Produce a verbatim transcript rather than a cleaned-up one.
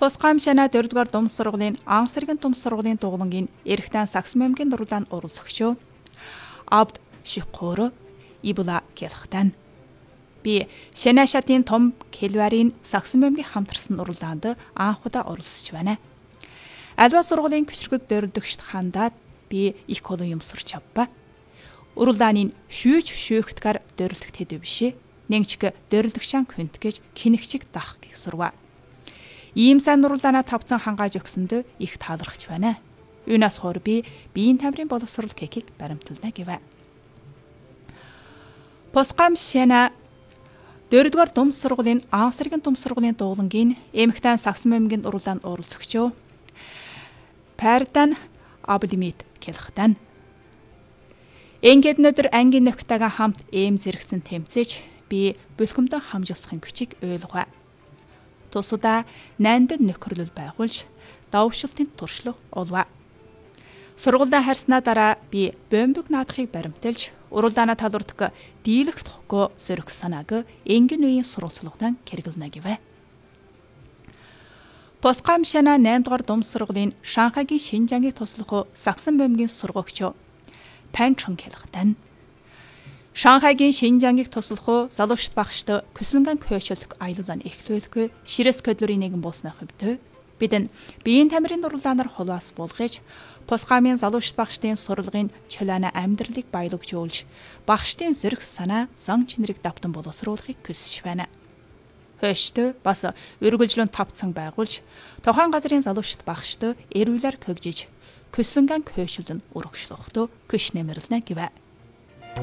Тусгаймшана дөрөвдүгээр дум сургуулийн Ансэргийн дум сургуулийн дугуулангийн эрэгтэн сакс мөмгийн дурлаанд оролцогчоо. Абд шиххоро ибула келхтан. Би Шэнэ шатын том келварын сакс мөмгийн хамтарсан дурлаанд анхудаа оролцож байна. Альва сургуулийн küçük дөрөвдөгчд хандаад би их коло юмсурч авба. Уруулдаанын шүүж шүүхтгэр дөрлөгт хэдв бишээ. Нэгчг дөрлөгшан күнт гэж кинэгчиг дах гих сурва. Ийм сайн уруулдаанаа тавцан хангааж өгсөндөө их таалархаж байна. Юунаас хоор би биеийн тамирын боловсрол кекийг баримтална гэвэ. Тусгаймшана дөрөвдүгээр дум сургуулийн Ансэргийн дум сургуулийн дугуулангийн эмэгтэн сакс мөмгийн уруулдаанд оролцогчоо. Пардан аблимит келхтан. Ингээд өнөөдөр ангийн нөхдөйгээ хамт эм зэрэгцэн тэмцэж би бэлхэмдэн хамжилцахын хүчийг ойлгова. Тусудаа найндад нөхөрлөл байгуулж давшилтын туршлага олва. Сургуультай харснаа дараа би бомбиг наадахыг баримталж уруулдаанаа талурдах дийлэх тохгоо зөрөх санааг энгийн үеийн сурвалжлагдан кэргэлнэ гэвэ. Тусгаймшана наймд дугаар дум сургуулийн Шанхайгийн Шинжангийг туслах саксан бомбгийн сургагч Панчон келхтан. Шанхайгийн Шинжангийг туслах залуучт багшд Көслөнгөн көөшөлтөг аялалаа эхлүүлэхгүй ширэс көдлөрийн нэгэн болсны хувьд бидэн биеийн тамирын дурлаанаар холоос булгаж Тусгаймын залуучт багштын сурлагын чөлөөний амьдралыг баялагжуулж багштын зүрх санаа сан чинрийг давтан боловсруулахыг хүсэж байна. Хөөштөө бас өргөлжлөн тавцсан байгуулж тохон газрын залуучт багшд эрүүлэр хөгжиж Көслөнгөн көөшөлн урагшлахтөө көш нэмэрлэнэ гэвэ.